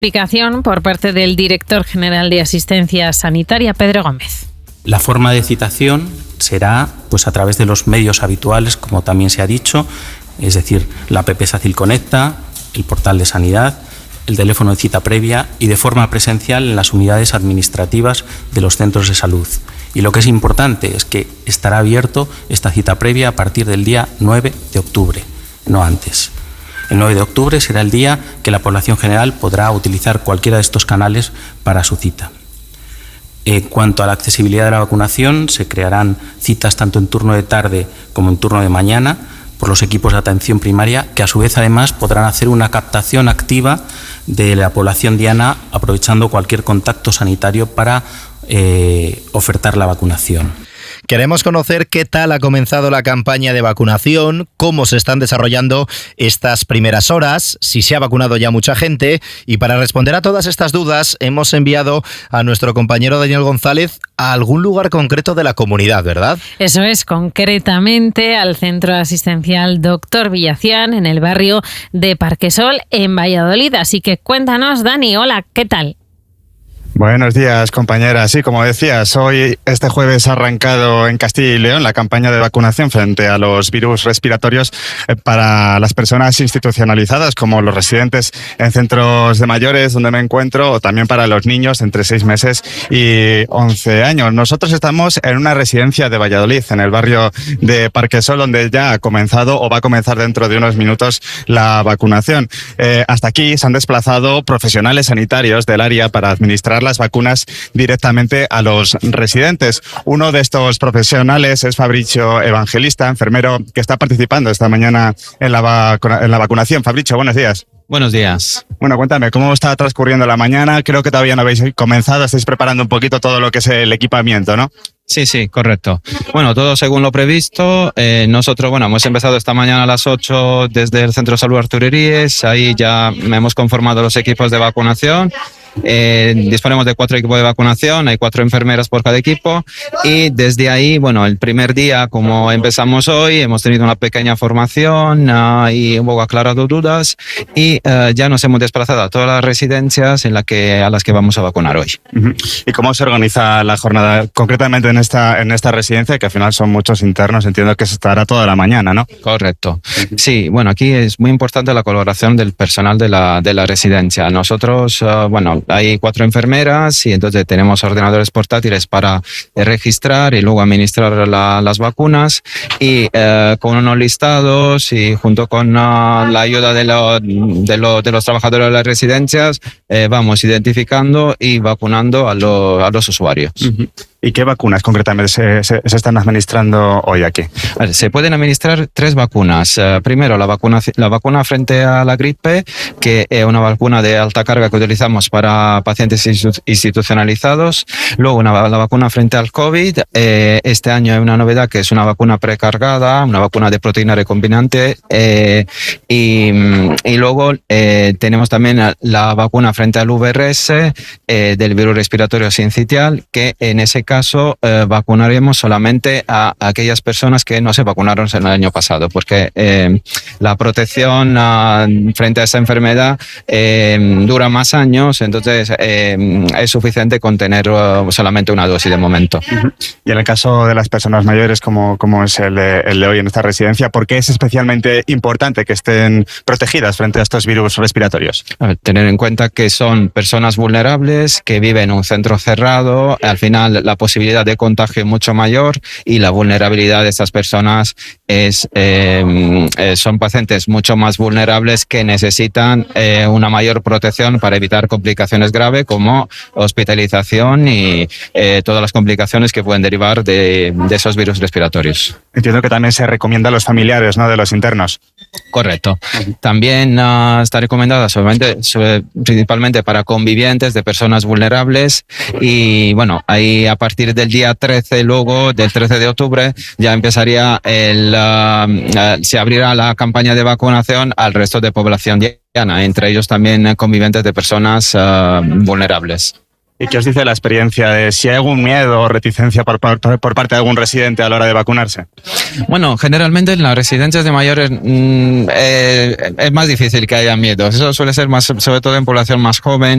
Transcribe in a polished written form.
Explicación por parte del director general de Asistencia Sanitaria, Pedro Gómez. La forma de citación será a través de los medios habituales, como también se ha dicho, es decir, la app SACIL Conecta, el portal de Sanidad, el teléfono de cita previa y de forma presencial en las unidades administrativas de los centros de salud. Y lo que es importante es que estará abierto esta cita previa a partir del día 9 de octubre, no antes. El 9 de octubre será el día que la población general podrá utilizar cualquiera de estos canales para su cita. En cuanto a la accesibilidad de la vacunación, se crearán citas tanto en turno de tarde como en turno de mañana por los equipos de atención primaria, que a su vez además podrán hacer una captación activa de la población diana aprovechando cualquier contacto sanitario para ofertar la vacunación. Queremos conocer qué tal ha comenzado la campaña de vacunación, cómo se están desarrollando estas primeras horas, si se ha vacunado ya mucha gente, y para responder a todas estas dudas hemos enviado a nuestro compañero Daniel González a algún lugar concreto de la comunidad, ¿verdad? Eso es, concretamente al Centro Asistencial Dr. Villacián, en el barrio de Parquesol, en Valladolid. Así que cuéntanos, Dani, hola, ¿qué tal? Buenos días, compañera. Sí, como decías, este jueves ha arrancado en Castilla y León la campaña de vacunación frente a los virus respiratorios para las personas institucionalizadas, como los residentes en centros de mayores, donde me encuentro, o también para los niños entre 6 meses y 11 años. Nosotros estamos en una residencia de Valladolid, en el barrio de Parquesol, donde ya ha comenzado o va a comenzar dentro de unos minutos la vacunación. Hasta aquí se han desplazado profesionales sanitarios del área para administrar las vacunas directamente a los residentes. Uno de estos profesionales es Fabricio Evangelista, enfermero que está participando esta mañana en la vacunación. Fabricio, buenos días. Buenos días. Bueno, cuéntame, ¿cómo está transcurriendo la mañana? Creo que todavía no habéis comenzado, estáis preparando un poquito todo lo que es el equipamiento, ¿no? Sí, correcto. Bueno, todo según lo previsto. Nosotros, hemos empezado esta mañana a las 8 desde el Centro de Salud Artureríes. Ahí ya hemos conformado los equipos de vacunación. Disponemos de 4 equipos de vacunación, hay 4 enfermeras por cada equipo, y desde ahí, el primer día, como empezamos hoy, hemos tenido una pequeña formación y un poco aclarado dudas, y ya nos hemos desplazado a todas las residencias a las que vamos a vacunar hoy. ¿Y cómo se organiza la jornada concretamente en esta residencia, que al final son muchos internos? Entiendo que se estará toda la mañana, ¿no? Correcto. Sí, aquí es muy importante la colaboración del personal de la residencia. Nosotros, hay 4 enfermeras y entonces tenemos ordenadores portátiles para registrar y luego administrar las vacunas, y con unos listados y junto con la ayuda de los trabajadores de las residencias vamos identificando y vacunando a los usuarios. ¿Y qué vacunas concretamente se están administrando hoy aquí? Se pueden administrar 3 vacunas. Primero, la vacuna frente a la gripe, que es una vacuna de alta carga que utilizamos para pacientes institucionalizados. Luego, la vacuna frente al COVID. Este año hay una novedad, que es una vacuna precargada, una vacuna de proteína recombinante. Y luego tenemos también la vacuna frente al VRS del virus respiratorio sincitial, que en ese caso vacunaremos solamente a aquellas personas que no se vacunaron en el año pasado, porque la protección frente a esta enfermedad dura más años, entonces es suficiente con tener solamente una dosis de momento. Y en el caso de las personas mayores, como es el de hoy en esta residencia, ¿por qué es especialmente importante que estén protegidas frente a estos virus respiratorios? Tener en cuenta que son personas vulnerables, que viven en un centro cerrado. Al final, la posibilidad de contagio es mucho mayor, y la vulnerabilidad de estas personas son pacientes mucho más vulnerables que necesitan una mayor protección para evitar complicaciones graves como hospitalización y todas las complicaciones que pueden derivar de esos virus respiratorios. Entiendo que también se recomienda a los familiares, ¿no?, de los internos. Correcto. También está recomendada principalmente para convivientes de personas vulnerables, y ahí a partir del día 13, luego del 13 de octubre, ya empezaría se abrirá la campaña de vacunación al resto de población diana, entre ellos también convivientes de personas vulnerables. ¿Y qué os dice la experiencia de si hay algún miedo o reticencia por parte de algún residente a la hora de vacunarse? Bueno, generalmente en las residencias de mayores es más difícil que haya miedo. Eso suele ser más, sobre todo en población más joven.